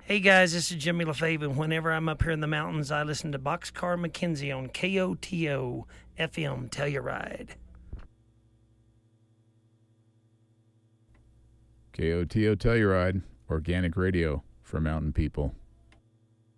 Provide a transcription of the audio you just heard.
Hey guys, this is Jimmy LaFave, and whenever I'm up here in the mountains, I listen to Boxcar McKenzie on KOTO FM Telluride. KOTO Telluride, organic radio for mountain people.